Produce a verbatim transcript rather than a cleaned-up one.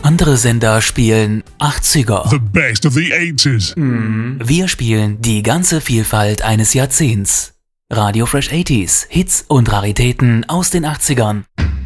Andere Sender spielen achtziger. The best of the eighties. Wir spielen die ganze Vielfalt eines Jahrzehnts. Radio Fresh achtziger, Hits und Raritäten aus den achtzigern.